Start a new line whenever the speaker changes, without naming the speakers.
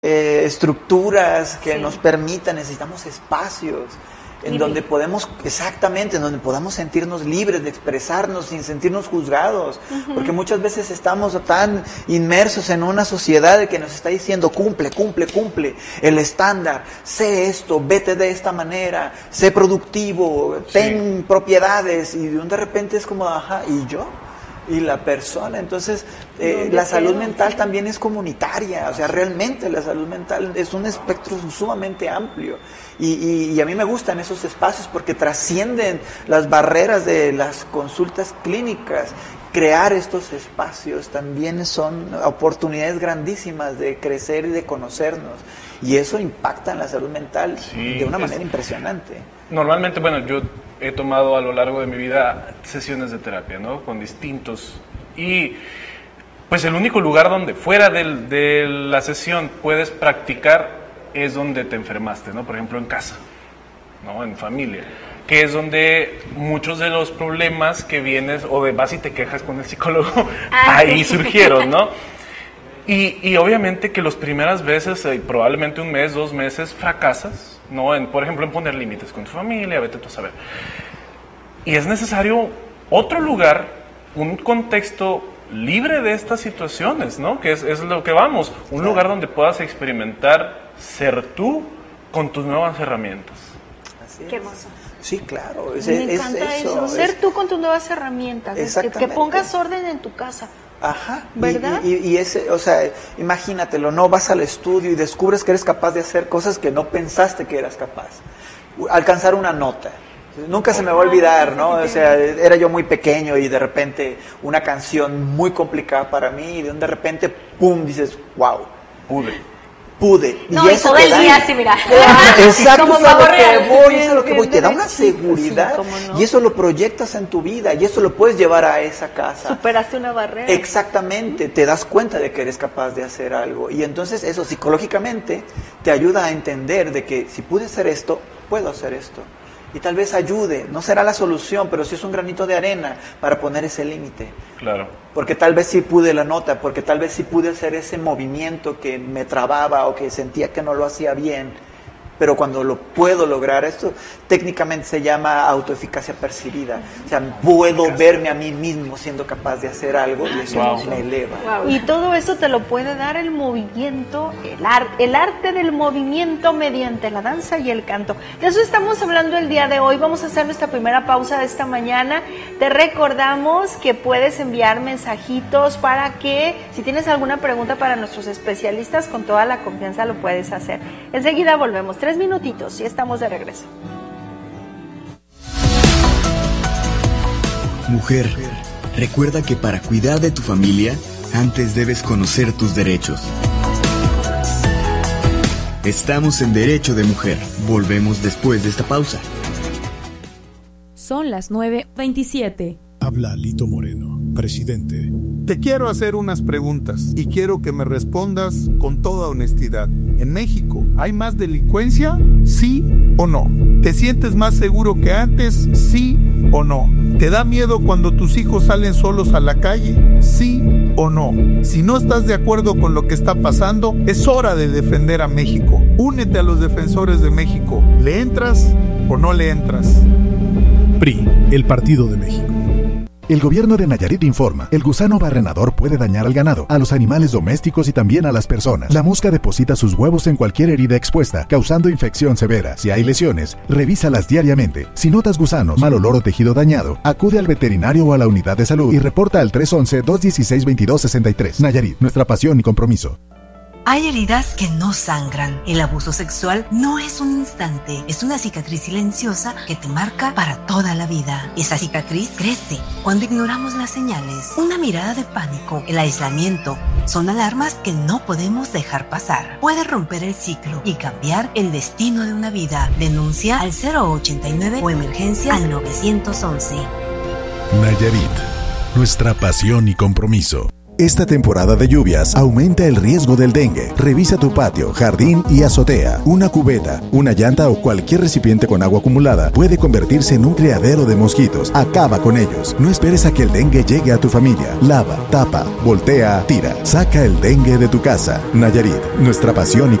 estructuras que nos permitan, necesitamos espacios en donde podemos, exactamente, en donde podamos sentirnos libres de expresarnos sin sentirnos juzgados, porque muchas veces estamos tan inmersos en una sociedad que nos está diciendo cumple el estándar, sé esto, vete de esta manera, sé productivo, ten propiedades, y de repente es como, ajá, ¿y yo? Y la persona, entonces la salud mental también es comunitaria, o sea, realmente la salud mental es un espectro sumamente amplio, y a mí me gustan esos espacios porque trascienden las barreras de las consultas clínicas. Crear estos espacios también son oportunidades grandísimas de crecer y de conocernos, y eso impacta en la salud mental de una manera impresionante.
Normalmente, bueno, yo he tomado a lo largo de mi vida sesiones de terapia, ¿no? Con distintos, y pues el único lugar donde fuera de la sesión puedes practicar es donde te enfermaste, ¿no? Por ejemplo, en casa, ¿no? En familia, que es donde muchos de los problemas que vienes o vas y te quejas con el psicólogo, ahí surgieron, ¿no? Y obviamente que las primeras veces, probablemente 1 mes, 2 meses, fracasas, ¿no? Por ejemplo, en poner límites con tu familia, vete tú a saber. Y es necesario otro lugar, un contexto libre de estas situaciones, ¿no? Que es lo que vamos, un lugar donde puedas experimentar ser tú con tus nuevas herramientas.
Así es.
Qué hermoso.
Sí, claro.
Me encanta eso. Ser tú con tus nuevas herramientas. Que pongas orden en tu casa.
Ajá.
¿Verdad?
Y ese, o sea, imagínatelo, ¿no? Vas al estudio y descubres que eres capaz de hacer cosas que no pensaste que eras capaz. Alcanzar una nota. Nunca se me va a olvidar, ¿no? O sea, era yo muy pequeño y de repente una canción muy complicada para mí, y de repente, ¡pum!, dices, wow. Pude.
No, y todo el día así, mira.
Exacto,
como
eso es
bien,
lo que voy. Te da una seguridad, no. Y eso lo proyectas en tu vida, y eso lo puedes llevar a esa casa.
Superaste una barrera.
Exactamente, te das cuenta de que eres capaz de hacer algo, y entonces eso psicológicamente te ayuda a entender de que si pude hacer esto, puedo hacer esto. Y tal vez ayude, no será la solución, pero sí es un granito de arena para poner ese límite.
Claro.
Porque tal vez sí pude la nota, porque tal vez sí pude hacer ese movimiento que me trababa o que sentía que no lo hacía bien. Pero cuando lo puedo lograr, esto técnicamente se llama autoeficacia percibida. O sea, puedo verme a mí mismo siendo capaz de hacer algo, y eso me eleva.
Y todo eso te lo puede dar el movimiento, el arte del movimiento mediante la danza y el canto. De eso estamos hablando el día de hoy. Vamos a hacer nuestra primera pausa de esta mañana. Te recordamos que puedes enviar mensajitos para que, si tienes alguna pregunta para nuestros especialistas, con toda la confianza lo puedes hacer. Enseguida volvemos. 3 minutitos y estamos de regreso.
Mujer, recuerda que para cuidar de tu familia, antes debes conocer tus derechos. Estamos en Derecho de Mujer. Volvemos después de esta pausa.
Son las 9:27.
Habla Lito Moreno, presidente.
Te quiero hacer unas preguntas y quiero que me respondas con toda honestidad. ¿En México hay más delincuencia? ¿Sí o no? ¿Te sientes más seguro que antes? ¿Sí o no? ¿Te da miedo cuando tus hijos salen solos a la calle? ¿Sí o no? Si no estás de acuerdo con lo que está pasando, es hora de defender a México. Únete a los defensores de México. ¿Le entras o no le entras?
PRI, el Partido de México.
El gobierno de Nayarit informa, el gusano barrenador puede dañar al ganado, a los animales domésticos y también a las personas. La mosca deposita sus huevos en cualquier herida expuesta, causando infección severa. Si hay lesiones, revísalas diariamente. Si notas gusanos, mal olor o tejido dañado, acude al veterinario o a la unidad de salud y reporta al 311-216-2263. Nayarit, nuestra pasión y compromiso.
Hay heridas que no sangran. El abuso sexual no es un instante, es una cicatriz silenciosa que te marca para toda la vida. Esa cicatriz crece cuando ignoramos las señales. Una mirada de pánico, el aislamiento, son alarmas que no podemos dejar pasar. Puede romper el ciclo y cambiar el destino de una vida. Denuncia al 089 o emergencias al 911.
Nayarit, nuestra pasión y compromiso.
Esta temporada de lluvias aumenta el riesgo del dengue. Revisa tu patio, jardín y azotea. Una cubeta, una llanta o cualquier recipiente con agua acumulada puede convertirse en un criadero de mosquitos. Acaba con ellos. No esperes a que el dengue llegue a tu familia. Lava, tapa, voltea, tira. Saca el dengue de tu casa. Nayarit, nuestra pasión y